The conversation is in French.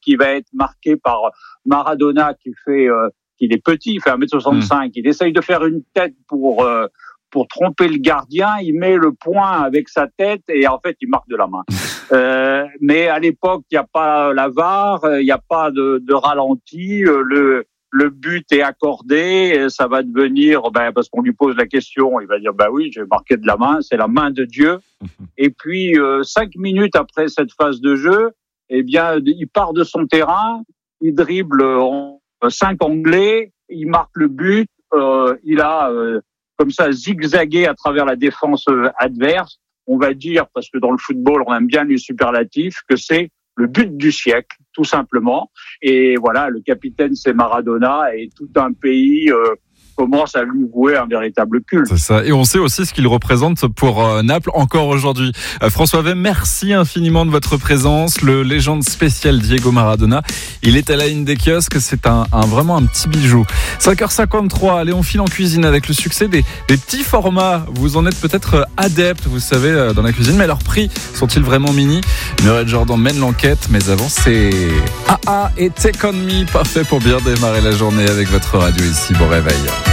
qui va être marqué par Maradona qu'il est petit, il fait 1m65, il essaye de faire une tête pour tromper le gardien, il met le poing avec sa tête et en fait il marque de la main. Mais à l'époque, il n'y a pas la VAR, il n'y a pas de ralenti, le but est accordé, ça va devenir, parce qu'on lui pose la question, il va dire oui, j'ai marqué de la main, c'est la main de Dieu. Et puis 5 minutes après cette phase de jeu, il part de son terrain, il dribble 5 Anglais, il marque le but, il a comme ça zigzagué à travers la défense adverse. On va dire, parce que dans le football, on aime bien les superlatifs, que c'est le but du siècle, tout simplement. Et voilà, le capitaine, c'est Maradona, et tout un pays commence à lui vouer un véritable culte. C'est ça. Et on sait aussi ce qu'il représente pour Naples encore aujourd'hui. François Vey, merci infiniment de votre présence. Le légende spécial Diego Maradona, il est à la ligne des kiosques. C'est vraiment un petit bijou. 5h53, allez, on file en cuisine avec le succès des petits formats. Vous en êtes peut-être adepte, vous savez, dans la cuisine, mais leurs prix sont-ils vraiment mini? Muriel Jordan mène l'enquête, mais avant, c'est AA et Take On Me, parfait pour bien démarrer la journée avec votre radio ici. Bon réveil.